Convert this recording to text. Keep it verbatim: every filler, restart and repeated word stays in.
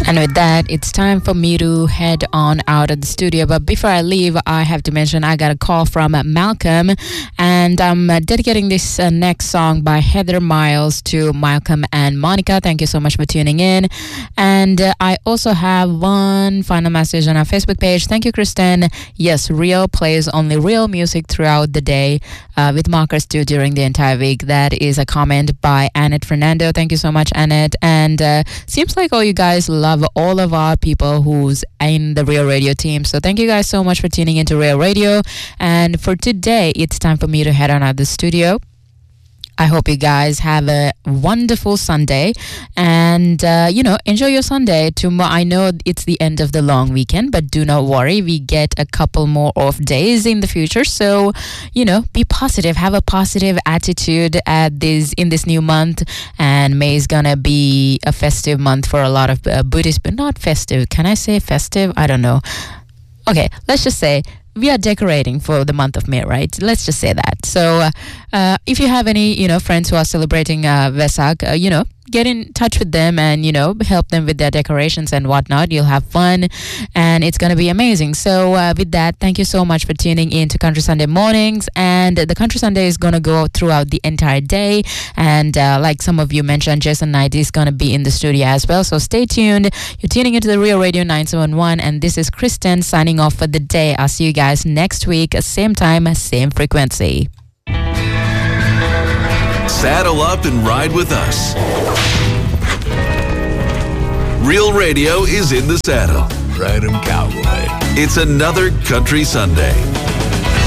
And with that, it's time for me to head on out of the studio. But before I leave, I have to mention I got a call from Malcolm, and I'm uh, dedicating this uh, next song by Heather Miles to Malcolm and Monica. Thank you so much for tuning in. And uh, I also have one final message on our Facebook page. Thank you, Kristen. Yes, Real plays only real music throughout the day uh, with Marcus too during the entire week. That is a comment by Annette Fernando. Thank you so much, Annette. And uh, seems like all you guys love all of our people who's in the Real Radio team. So thank you guys so much for tuning into Real Radio. And for today, it's time for me to head on out of the studio. I hope you guys have a wonderful Sunday and, uh, you know, enjoy your Sunday. Tomorrow, I know it's the end of the long weekend, but do not worry. We get a couple more off days in the future. So, you know, be positive. Have a positive attitude at this in this new month. And May is going to be a festive month for a lot of uh, Buddhists, but not festive. Can I say festive? I don't know. Okay, let's just say we are decorating for the month of May, right? Let's just say that. So uh, uh, if you have any, you know, friends who are celebrating uh, Vesak, uh, you know, get in touch with them and, you know, help them with their decorations and whatnot. You'll have fun and it's going to be amazing. So uh, with that, thank you so much for tuning in to Country Sunday Mornings. And the Country Sunday is going to go throughout the entire day. And uh, like some of you mentioned, Jason Knight is going to be in the studio as well. So stay tuned. You're tuning into the Real Radio nine seven one. And this is Kristen signing off for the day. I'll see you guys next week, same time, same frequency. Saddle up and ride with us. Real Radio is in the saddle. Ride 'em, cowboy. It's another Country Sunday.